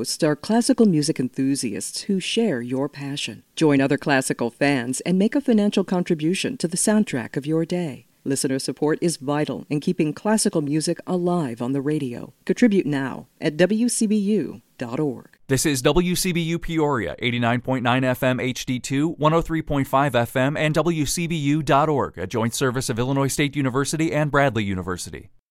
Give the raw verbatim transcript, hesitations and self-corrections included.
hosts are classical music enthusiasts who share your passion. Join other classical fans and make a financial contribution to the soundtrack of your day. Listener support is vital in keeping classical music alive on the radio. Contribute now at w c b u dot org. This is W C B U Peoria, eighty-nine point nine F M H D two, one oh three point five F M, and W C B U dot org, a joint service of Illinois State University and Bradley University.